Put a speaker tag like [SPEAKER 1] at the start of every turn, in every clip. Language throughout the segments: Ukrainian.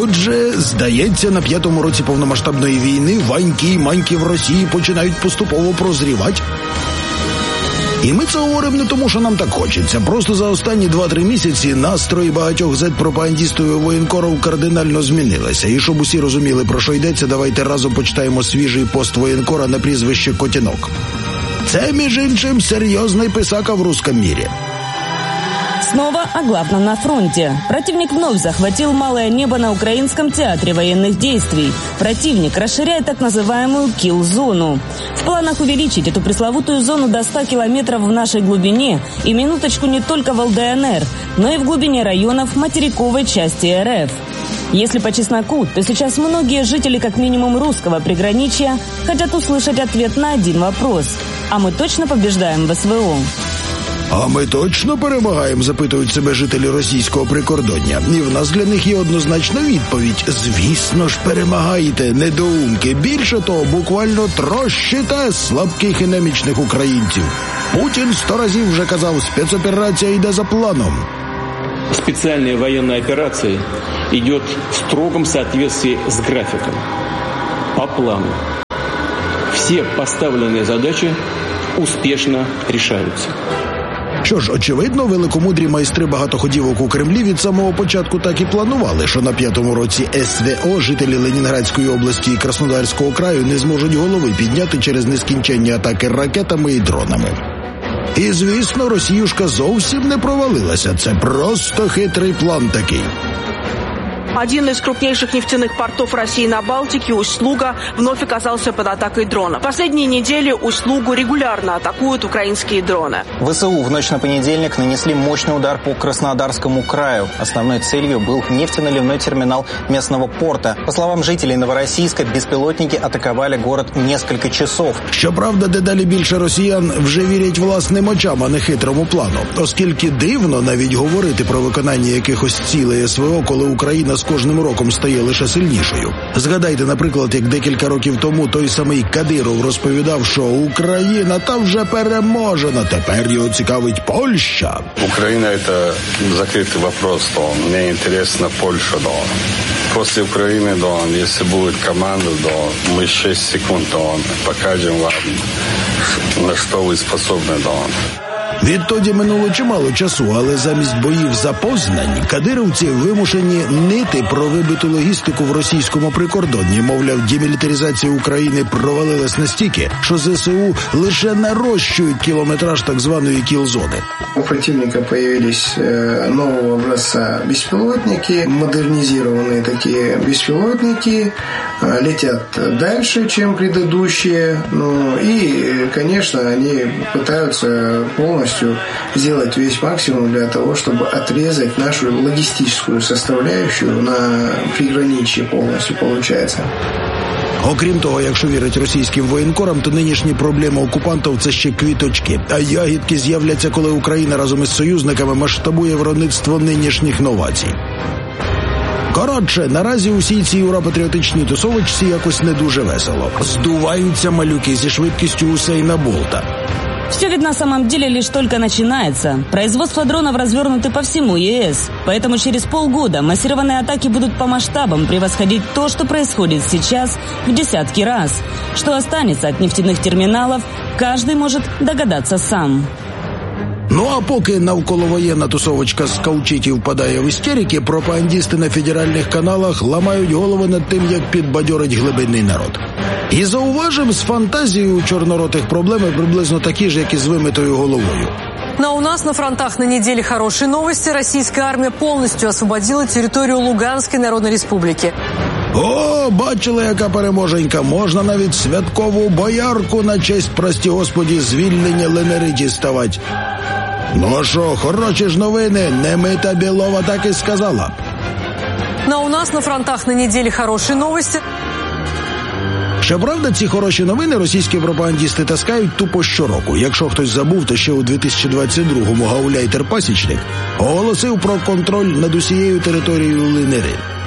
[SPEAKER 1] Отже, здається, на 5-му році повномасштабної війни ваньки і маньки в Росії починають поступово прозрівати. І ми це говоримо не тому, що нам так хочеться. Просто за останні 2-3 місяці настрої багатьох зет-пропагандістів і воєнкорів кардинально змінилися. І щоб усі розуміли, про що йдеться, давайте разом почитаємо свіжий пост воєнкора на прізвище Котінок. Це, між іншим, серйозний писака в русском мире.
[SPEAKER 2] Снова о главном на фронте. Противник вновь захватил малое небо на украинском театре военных действий. Противник расширяет так называемую килл-зону. В планах увеличить эту пресловутую зону до 100 километров в нашей глубине и, минуточку, не только в ЛДНР, но и в глубине районов материковой части РФ. Если по чесноку, то сейчас многие жители как минимум русского приграничья хотят услышать ответ на один вопрос. А мы точно побеждаем в СВО?
[SPEAKER 1] А ми точно перемагаємо, запитують себе жителі російського прикордоння. І в нас для них є однозначна відповідь. Звісно ж, перемагаєте, недоумки. Більше того, буквально трощите слабких і немічних українців. Путін 100 разів вже казав, спецоперація йде за планом.
[SPEAKER 3] Специальная военная операция идет в строгом соответствии с графиком, по плану. Все поставленные задачи успешно решаются.
[SPEAKER 1] Що ж, очевидно, великомудрі майстри багатоходівок у Кремлі від самого початку так і планували, що на 5-му році СВО жителі Ленінградської області і Краснодарського краю не зможуть голови підняти через нескінченні атаки ракетами і дронами. І, звісно, Росіюшка зовсім не провалилася. Це просто хитрий план такий.
[SPEAKER 4] Один из крупнейших нефтяных портов России на Балтике, Усть-Луга, вновь оказался под атакой дронов. В последние недели Усть-Лугу регулярно атакуют украинские дроны.
[SPEAKER 5] ВСУ в ночь на понедельник нанесли мощный удар по Краснодарскому краю. Основной целью был нефтеналивной терминал местного порта. По словам жителей Новороссийска, беспилотники атаковали город несколько часов.
[SPEAKER 1] Щоправда, дедалі більше росіян вже вірять власним очам, а не хитрому плану. Оскільки дивно навіть говорити про виконання якихось цілей СВО, коли Україна з кожним роком стає лише сильнішою. Згадайте, наприклад, як декілька років тому той самий Кадиров розповідав, що Україна та вже переможена, тепер його цікавить Польща.
[SPEAKER 6] Україна – це закритий вопрос, то мені інтересно Польща, то після України, то якщо буде команда, то ми 6 секунд, то покажемо вам, на що ви способні, то.
[SPEAKER 1] Відтоді минуло чимало часу, але замість боїв за Познань кадировці вимушені нити про вибиту логістику в російському прикордонні. Мовляв, демілітаризація України провалилась настільки, що ЗСУ лише нарощують кілометраж так званої кіл-зони.
[SPEAKER 7] У противника появились нового образца беспилотники, модернизированные такие беспилотники, летят дальше, чем предыдущие. Ну и, конечно, они пытаются полностью сделать весь максимум для того, чтобы отрезать нашу логистическую составляющую на приграничье полностью, получается.
[SPEAKER 1] Окрім того, якщо вірить російським воєнкорам, то нинішні проблеми окупантів – це ще квіточки. А ягідки з'являться, коли Україна разом із союзниками масштабує виробництво нинішніх новацій. Коротше, наразі усій цій ура-патріотичній тусовочці якось не дуже весело. Здуваються малюки зі швидкістю Усейна Болта.
[SPEAKER 2] Все ведь на самом деле лишь только начинается. Производство дронов развернуты по всему ЕС. Поэтому через полгода массированные атаки будут по масштабам превосходить то, что происходит сейчас, в десятки раз. Что останется от нефтяных терминалов, каждый может догадаться сам.
[SPEAKER 1] Ну а поки навколовоєнна тусовочка з каучитів впадає в істерики, пропагандісти на федеральних каналах ламають голови над тим, як підбадьорить глибинний народ. І зауважим, з фантазією у чорноротих проблеми приблизно такі ж, як і з вимитою головою.
[SPEAKER 8] Но у нас на фронтах на неделе хорошие новости. Российская армия полностью освободила территорию Луганской Народной Республики.
[SPEAKER 1] О, бачили, яка переможенька. Можна навіть святкову боярку на честь, прості господі, звільнення ЛНР діставати. Ну а що, хороші ж новини, Немита Білова так і сказала.
[SPEAKER 8] Но у нас на фронтах на неделе хорошие новости.
[SPEAKER 1] Щоправда, ці хороші новини російські пропагандісти таскають тупо щороку. Якщо хтось забув, то ще у 2022-му гауляйтер-пасічник оголосив про контроль над усією територією ЛНР.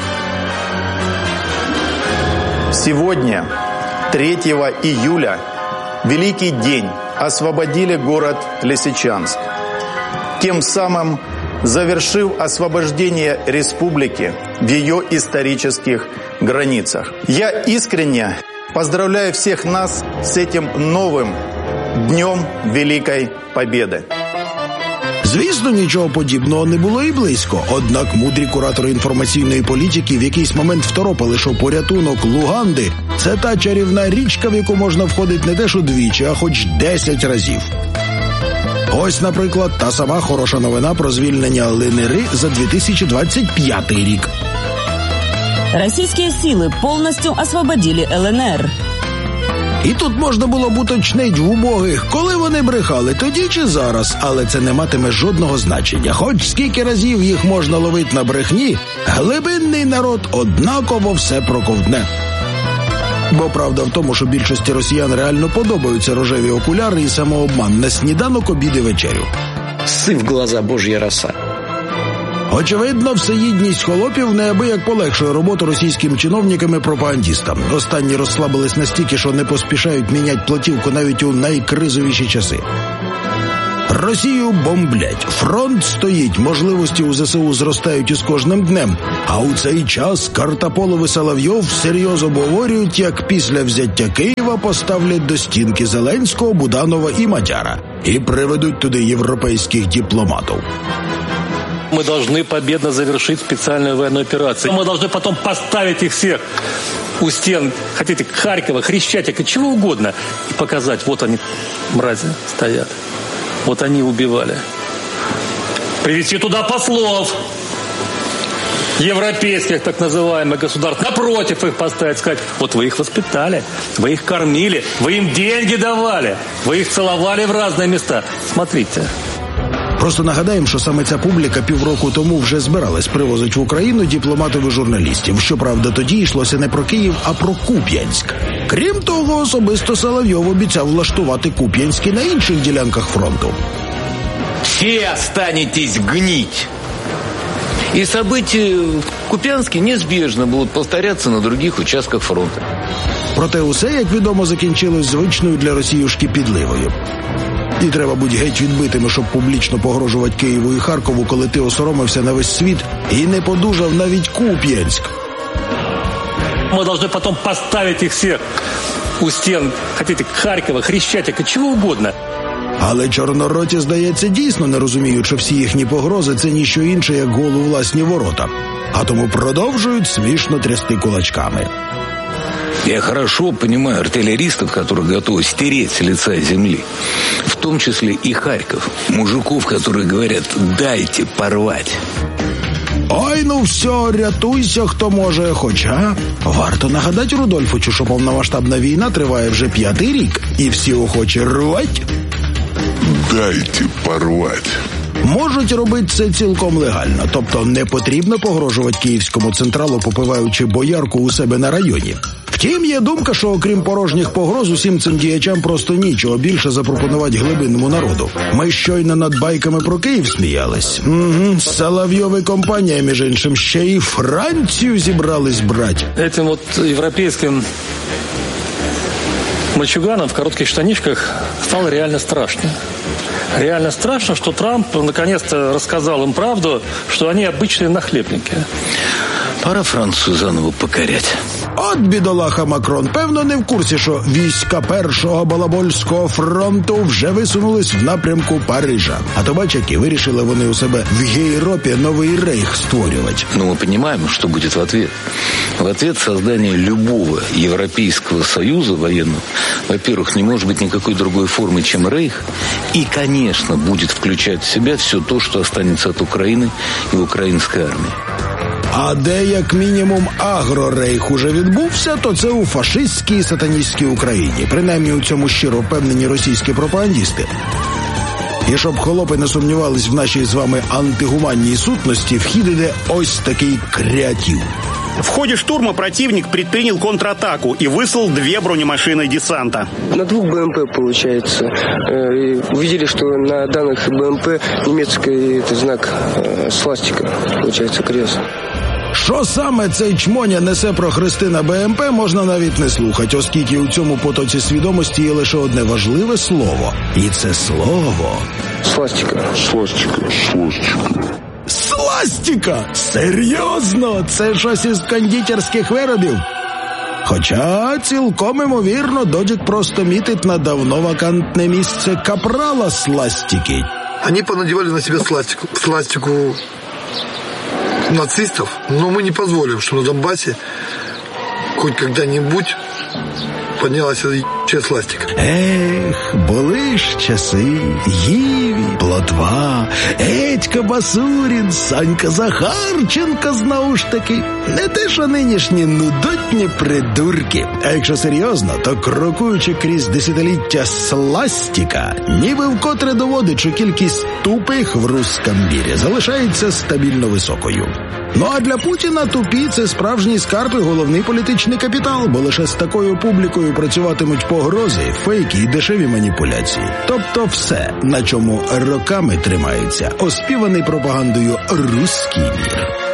[SPEAKER 9] Сегодня, 3 июля, Великий день, освободили город Лисичанск. Тем самым завершив освобождение республики в ее исторических границах. Я искренне поздравляю всех нас с этим новым Днем Великой Победы.
[SPEAKER 1] Звісно, нічого подібного не було і близько. Однак мудрі куратори інформаційної політики в якийсь момент второпали, що порятунок Луганди – це та чарівна річка, в яку можна входити не те що двічі, а хоч 10 разів. Ось, наприклад, та сама хороша новина про звільнення ЛНР за 2025 рік.
[SPEAKER 2] Российские силы полностью освободили ЛНР.
[SPEAKER 1] І тут можна було б уточнити в убогих, коли вони брехали, тоді чи зараз, але це не матиме жодного значення. Хоч скільки разів їх можна ловити на брехні, глибинний народ однаково все проковтне. Бо правда в тому, що більшості росіян реально подобаються рожеві окуляри і самообман на сніданок, обід і вечерю.
[SPEAKER 10] Сив в глаза Божья роса.
[SPEAKER 1] Очевидно, всеїдність холопів неабияк полегшує роботу російським чиновникам і пропагандістам. Останні розслабились настільки, що не поспішають міняти платівку навіть у найкризовіші часи. Росію бомблять, фронт стоїть, можливості у ЗСУ зростають із кожним днем. А у цей час Картополов і Соловйов всерйоз обговорюють, як після взяття Києва поставлять до стінки Зеленського, Буданова і Мадяра. І приведуть туди європейських дипломатів.
[SPEAKER 11] Мы должны победно завершить специальную военную операцию. Мы должны потом поставить их всех у стен, хотите, Харькова, Хрещатика, чего угодно, и показать, вот они, мрази, стоят. Вот они убивали. Привести туда послов европейских так называемых государств, напротив их поставить, сказать, вот вы их воспитали, вы их кормили, вы им деньги давали, вы их целовали в разные места. Смотрите.
[SPEAKER 1] Просто нагадаємо, що саме ця публіка півроку тому вже збиралась привозити в Україну дипломатів і журналістів. Щоправда, тоді йшлося не про Київ, а про Куп'янськ. Крім того, особисто Соловйов обіцяв влаштувати Куп'янськ і на інших ділянках фронту.
[SPEAKER 10] Все останетесь гнить. И события в Куп'янске неизбежно будут повторяться на других участках фронта.
[SPEAKER 1] Проте усе, як відомо, закінчилось звичною для Росіюшки підливою. І треба бути геть відбитими, щоб публічно погрожувати Києву і Харкову, коли ти осоромився на весь світ і не подужав навіть Куп'янськ.
[SPEAKER 11] Мы должны потом поставить их всех у стен, хотите, Харькова, Хрещатика, чего угодно.
[SPEAKER 1] Але чорнороті, здається, дійсно не розуміють, що всі їхні погрози – це ніщо інше, як гол у власні ворота. А тому продовжують смішно трясти кулачками.
[SPEAKER 10] Я хорошо понимаю артиллеристов, которые готовы стереть с лица земли. В том числе и Харьков. Мужиков, которые говорят, дайте порвать.
[SPEAKER 1] Ой, ну все, рятуйся, хто може. Хоча, варто нагадати Рудольфовичу, що повномасштабна війна триває вже 5-й рік. І всі охочі рвать.
[SPEAKER 12] Дайте порвать.
[SPEAKER 1] Можуть робити це цілком легально. Тобто не потрібно погрожувати Київському централу, попиваючи боярку у себе на районі. Втім, є думка, що окрім порожніх погроз, усім цим діячам просто нічого більше запропонувати глибинному народу. Ми щойно над байками про Київ сміялись. Соловйов і компанія, між іншим, ще і Францію зібрались брати.
[SPEAKER 11] Этим вот европейским мальчуганам в коротких штанишках стало реально страшно. Реально страшно, что Трамп наконец-то рассказал им правду, что они обычные нахлебники.
[SPEAKER 10] Пора Францию заново покорять.
[SPEAKER 1] От бідолаха Макрон, певно, не в курсі, що війська Першого Балабольського фронту вже висунулись в напрямку Парижа. А то бач, які вирішили вони у себе в Європі новий рейх створювати.
[SPEAKER 10] Но мы понимаем, что будет в ответ. В ответ создание любого Европейского Союза военного, во-первых, не может быть никакой другой формы, чем рейх, и, конечно, будет включать в себя все то, что останется от Украины и украинской армии.
[SPEAKER 1] А де, як мінімум, агрорейх уже відбувся, то це у фашистській і сатаністській Україні. Принаймні у цьому щиро впевнені російські пропагандісти. І щоб холопи не сумнівались в нашій з вами антигуманній сутності, в хід іде ось такий креатив.
[SPEAKER 13] В ходе штурма противник предпринял контратаку и выслал 2 бронемашины десанта.
[SPEAKER 14] На 2 БМП, получается. Увидели, что на данных БМП немецкий знак свастика, получается, крест.
[SPEAKER 1] Що саме цей чмоня несе про хрести на БМП, можна навіть не слухати, оскільки у цьому потоці свідомості є лише одне важливе слово. І це слово...
[SPEAKER 14] Свастика.
[SPEAKER 12] Свастика. Свастика.
[SPEAKER 1] Сластіка? Серйозно? Це щось із кондитерських виробів? Хоча цілком імовірно Доджик просто мітить на давно вакантне місце капрала сластики.
[SPEAKER 15] Они понадевали на себя сластику нацистов, но мы не позволим, что на Донбассе хоть когда-нибудь поднялась ебучая сластика.
[SPEAKER 1] Ех, були ж часи. Гіві, Плотва, Едька Басурін, Санька Захарченко знову ж таки. Не те, що нинішні нудотні придурки. А якщо серйозно, то крокуючи крізь десятиліття сластика, ніби вкотре доводить, що кількість тупих в русском мірі залишається стабільно високою. Ну а для Путіна тупі – це справжній скарб і головний політичний капітал, бо лише з такою публікою працюватимуть погрози, фейки і дешеві маніпуляції. Тобто все, на чому роками тримається оспіваний пропагандою «русський мір».